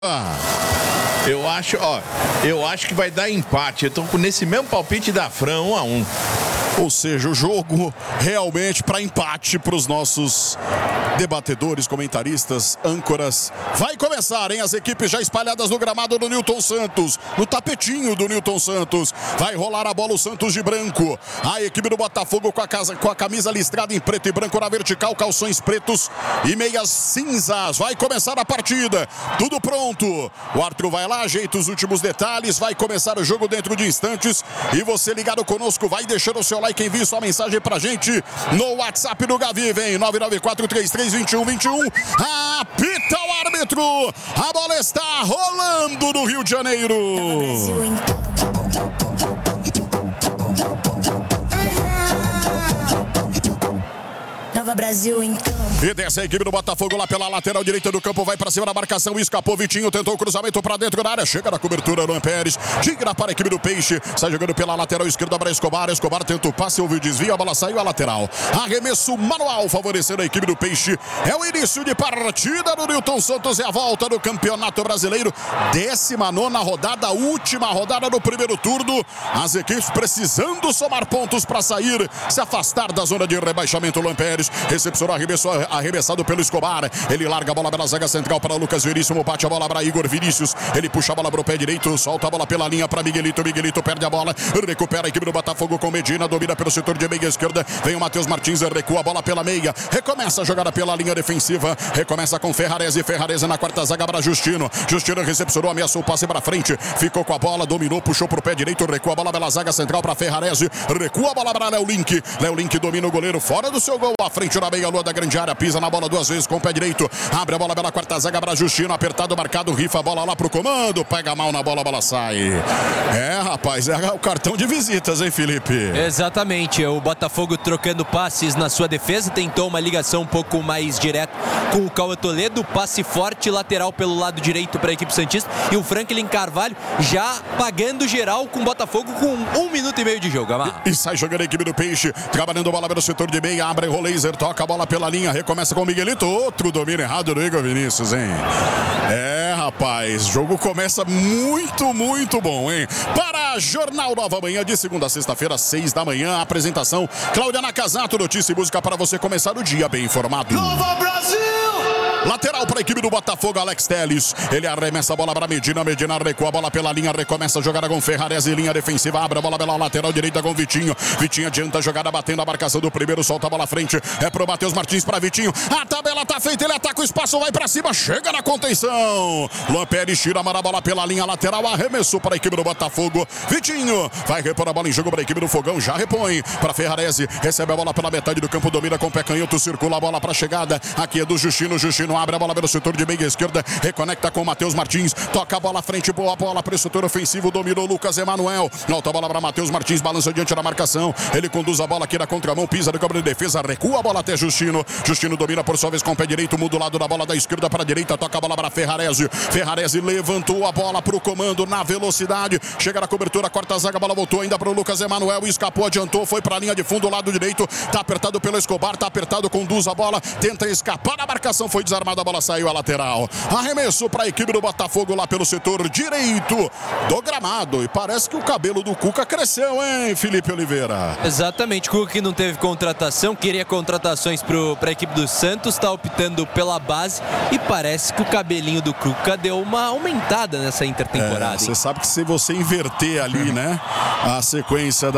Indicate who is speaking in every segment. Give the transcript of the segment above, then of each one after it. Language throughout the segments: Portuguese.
Speaker 1: Eu acho que vai dar empate. Eu tô nesse mesmo palpite da Fran, 1-1.
Speaker 2: Ou seja, o jogo realmente para empate para os nossos debatedores, comentaristas, âncoras. Vai começar, hein? As equipes já espalhadas no gramado do Newton Santos, no tapetinho do Newton Santos. Vai rolar a bola o Santos de branco. A equipe do Botafogo com a camisa listrada em preto e branco na vertical, calções pretos e meias cinzas. Vai começar a partida. Tudo pronto. O árbitro vai lá, ajeita os últimos detalhes. Vai começar o jogo dentro de instantes. E você ligado conosco, vai deixando o seu like, envie sua mensagem pra gente no WhatsApp do Gavi, vem 994332121. Apita o árbitro. A bola está rolando no Rio de Janeiro.
Speaker 3: Nova Brasil, então.
Speaker 2: E desce a equipe do Botafogo lá pela lateral direita do campo, vai pra cima da marcação, escapou Vitinho, tentou o cruzamento pra dentro da área, chega na cobertura Luan Pérez, tira para a equipe do Peixe, sai jogando pela lateral esquerda para Escobar tenta o passe, houve o desvio, a bola saiu à lateral, arremesso manual favorecendo a equipe do Peixe, é o início de partida do Newton Santos, é a volta do Campeonato Brasileiro, 19ª rodada, última rodada do primeiro turno, as equipes precisando somar pontos para sair, se afastar da zona de rebaixamento. Luan Pérez recepcionou, arremessado pelo Escobar, ele larga a bola pela zaga central para Lucas Veríssimo, bate a bola para Igor Vinícius, ele puxa a bola para o pé direito, solta a bola pela linha para Miguelito perde a bola, recupera a equipe do Botafogo com Medina, domina pelo setor de meia esquerda, vem o Matheus Martins, recua a bola pela meia, recomeça a jogada pela linha defensiva, recomeça com Ferrarese na quarta zaga para Justino recepcionou, ameaçou o passe para frente, ficou com a bola, dominou, puxou para o pé direito, recua a bola pela zaga central para Ferrarese, recua a bola para Léo Link domina o goleiro fora do seu gol, à frente na meia-lua da grande área, pisa na bola duas vezes com o pé direito, abre a bola pela quarta zaga para Justino, apertado, marcado, rifa a bola lá pro comando, pega mal na bola, a bola sai. Rapaz, é o cartão de visitas, hein, Felipe?
Speaker 4: Exatamente, o Botafogo trocando passes na sua defesa, tentou uma ligação um pouco mais direta com o Cauã Toledo, passe forte, lateral pelo lado direito para a equipe santista, e o Franklin Carvalho já pagando geral com o Botafogo com 1 minuto e meio de jogo.
Speaker 2: E sai jogando a equipe do Peixe, trabalhando a bola pelo setor de meia, abre o laser, toca a bola pela linha, recomeça com o Miguelito, outro domínio errado do Igor Vinícius, hein? Rapaz, o jogo começa muito, muito bom, hein? Para Jornal Nova Manhã, de segunda a sexta-feira, 6 da manhã, a apresentação Cláudia Nakazato, notícia e música para você começar o dia bem informado.
Speaker 5: Nova Brasil!
Speaker 2: Lateral para a equipe do Botafogo, Alex Telles. Ele arremessa a bola para Medina recua a bola pela linha, recomeça a jogada com Ferrarese, linha defensiva, abre a bola pela lateral direita com Vitinho adianta a jogada, batendo a marcação do primeiro, solta a bola à frente, é pro Matheus Martins para Vitinho, a tabela tá feita, ele ataca o espaço, vai para cima, chega na contenção, Luan Pérez tira a bola pela linha lateral, arremessou para a equipe do Botafogo, Vitinho vai repor a bola em jogo para a equipe do Fogão, já repõe para Ferrarese, recebe a bola pela metade do campo, domina com o pé canhoto, circula a bola para a chegada, aqui é do Justino abre a bola pelo setor de meia esquerda, reconecta com o Matheus Martins, toca a bola à frente, boa bola para o setor ofensivo, dominou Lucas Emanuel, volta a bola para Matheus Martins, balança diante da marcação, ele conduz a bola aqui na contramão, pisa no campo de defesa, recua a bola até Justino domina por sua vez com o pé direito, muda o lado da bola da esquerda para a direita, toca a bola para Ferrarese levantou a bola para o comando na velocidade, chega na cobertura, corta a zaga, a bola voltou ainda para o Lucas Emanuel, escapou, adiantou, foi para a linha de fundo, lado direito, tá apertado pelo Escobar, tá apertado, conduz a bola, tenta escapar da marcação, foi desarmada, a bola saiu à lateral, arremesso para a equipe do Botafogo lá pelo setor direito do gramado, e parece que o cabelo do Cuca cresceu, hein, Felipe Oliveira?
Speaker 4: Exatamente, o Cuca que não teve contratação, queria contratações para a equipe do Santos, está optando pela base, e parece que o cabelinho do Cuca deu uma aumentada nessa intertemporada.
Speaker 2: Você sabe que se você inverter ali, né, a sequência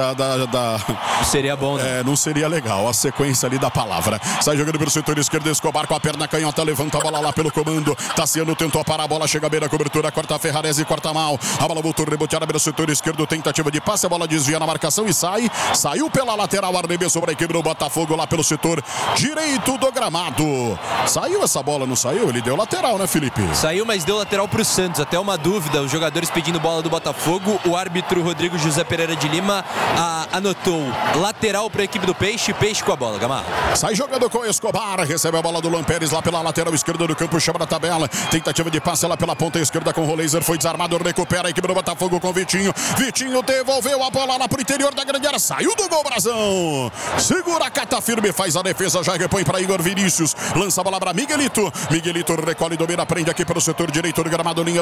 Speaker 4: seria bom, né?
Speaker 2: Não seria legal, a sequência ali da palavra. Sai jogando pelo setor esquerdo, Escobar com a perna canhota, levanta a bola lá pelo comando, Tassiano tentou parar a bola, chega bem na cobertura, corta Ferrarese, corta mal, a bola voltou reboteada pelo setor esquerdo, tentativa de passe, a bola desvia na marcação e saiu pela lateral, arremesso para a equipe do Botafogo lá pelo setor direito do gramado. Saiu essa bola, não saiu? Ele deu lateral, né, Felipe?
Speaker 4: Saiu, mas deu lateral pro Santos, até uma dúvida, os jogadores pedindo bola do Botafogo, o árbitro Rodrigo José Pereira de Lima anotou lateral para a equipe do Peixe com a bola, Gamarra.
Speaker 2: Sai jogando com Escobar, recebe a bola do Luan Pérez lá pela lateral lateral esquerda do campo, chama na tabela. Tentativa de passe lá pela ponta esquerda com o Roleiser, foi desarmado, recupera a equipe do Botafogo com o Vitinho. Vitinho devolveu a bola lá pro interior da grande área, saiu do gol, Brasão. Segura, cata firme, faz a defesa, já repõe para Igor Vinícius. Lança a bola para Miguelito. Miguelito recolhe, domina, prende aqui pelo setor direito do gramado, linha